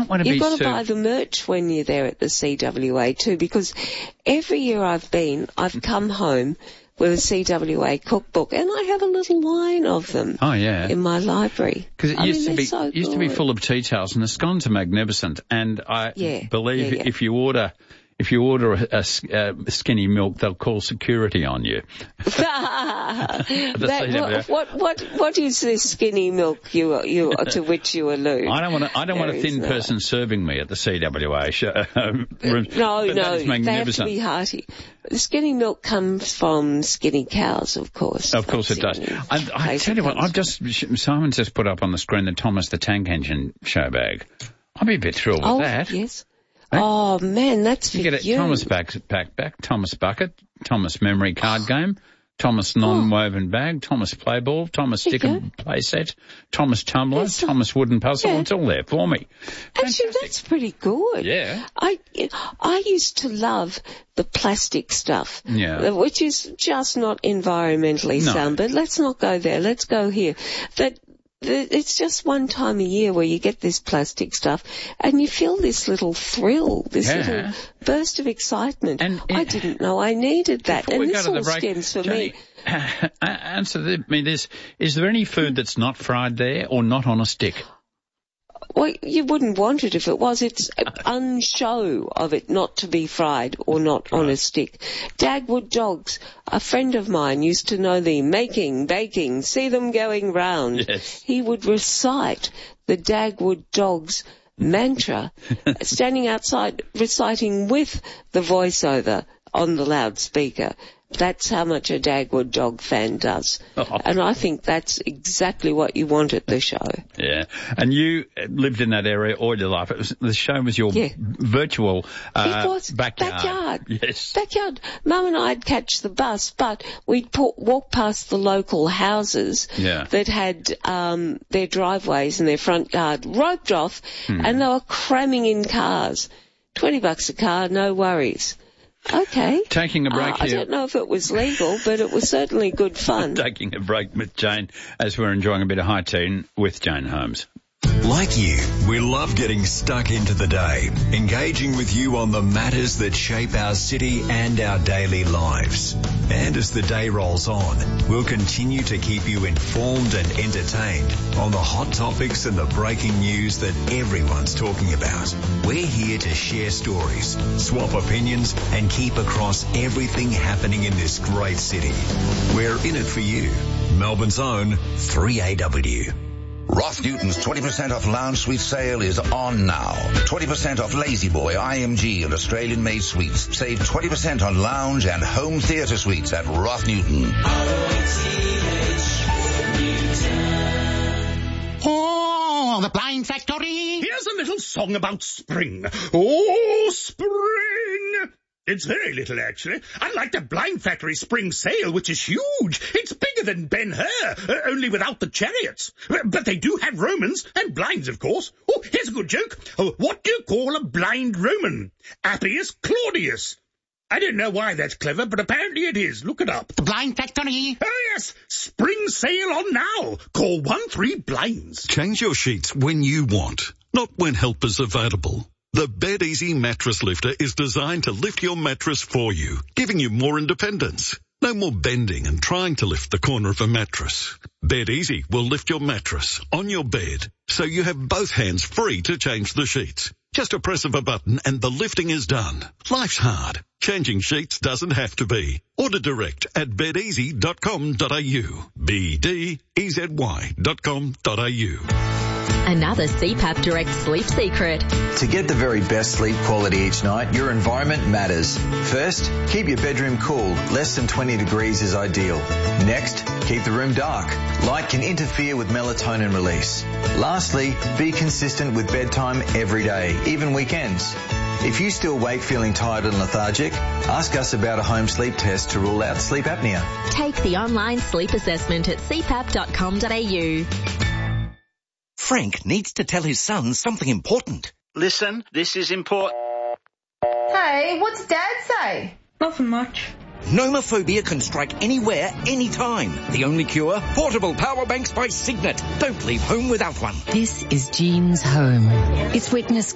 want to be You've got to served. buy the merch when you're there at the CWA too, because every year I've been, I've come home with a CWA cookbook, and I have a little line of them in my library. Because it used to be good. full of tea towels, and the scones are magnificent. And I believe yeah. if you order a skinny milk, they'll call security on you. What is this skinny milk you to which you allude? I don't want a thin person serving me at the CWA show. No, that is magnificent. they have to be hearty. The skinny milk comes from skinny cows, of course. Of course it does. I tell you what, Simon's just put up on the screen the Thomas the Tank Engine show bag. I'd be a bit thrilled with that. Yes. Oh, man, that's for you. You get a Thomas backpack, Thomas bucket, Thomas memory card game, Thomas non-woven bag, Thomas play ball, Thomas sticker play set, Thomas tumbler, Thomas wooden puzzle. It's all there for me. Actually, that's pretty good. Yeah. I used to love the plastic stuff, which is just not environmentally sound. But let's not go there. Let's go here. It's just one time a year where you get this plastic stuff and you feel this little thrill, this little burst of excitement. And I didn't know I needed that. And this all stems for me. Answer me this. Is there any food that's not fried there or not on a stick? Well, you wouldn't want it if it was. It's unshow of it not to be fried or not on a stick. Dagwood dogs. A friend of mine used to know the making, baking, see them going round. Yes. He would recite the Dagwood dogs mantra, standing outside reciting with the voiceover on the loudspeaker. That's how much a Dagwood dog fan does. And I think that's exactly what you want at the show. Yeah. And you lived in that area all your life. The show was your virtual backyard. Yes. Backyard. Mum and I'd catch the bus, but we'd walk past the local houses that had their driveways and their front yard roped off, and they were cramming in cars. $20 a car, no worries. Okay. Taking a break here. I don't know if it was legal, but it was certainly good fun. Taking a break with Jane as we're enjoying a bit of high tea with Jane Holmes. Like you, we love getting stuck into the day, engaging with you on the matters that shape our city and our daily lives. And as the day rolls on, we'll continue to keep you informed and entertained on the hot topics and the breaking news that everyone's talking about. We're here to share stories, swap opinions, and keep across everything happening in this great city. We're in it for you. Melbourne's own 3AW. Roth Newton's 20% off lounge suite sale is on now. 20% off Lazy Boy, IMG and Australian-made suites. Save 20% on lounge and home theatre suites at Roth Newton. Oh, the Blind Factory. Here's a little song about spring. Oh, spring! It's very little, actually. Unlike the Blind Factory spring sale, which is huge. It's bigger than Ben-Hur, only without the chariots. But they do have Romans and blinds, of course. Oh, here's a good joke. What do you call a blind Roman? Appius Claudius. I don't know why that's clever, but apparently it is. Look it up. The Blind Factory. Oh, yes. Spring sale on now. Call 13-BLINDS. Change your sheets when you want, not when help is available. The Bed Easy Mattress Lifter is designed to lift your mattress for you, giving you more independence. No more bending and trying to lift the corner of a mattress. Bed Easy will lift your mattress on your bed, so you have both hands free to change the sheets. Just a press of a button and the lifting is done. Life's hard. Changing sheets doesn't have to be. Order direct at bedeasy.com.au. BDEZY.com.au. Another CPAP Direct sleep secret. To get the very best sleep quality each night, your environment matters. First, keep your bedroom cool. Less than 20 degrees is ideal. Next, keep the room dark. Light can interfere with melatonin release. Lastly, be consistent with bedtime every day, even weekends. If you still wake feeling tired and lethargic, ask us about a home sleep test to rule out sleep apnea. Take the online sleep assessment at cpap.com.au. Frank needs to tell his son something important. Listen, this is important. Hey, what's Dad say? Nothing much. Nomophobia can strike anywhere, anytime. The only cure? Portable power banks by Signet. Don't leave home without one. This is Jean's home. It's witnessed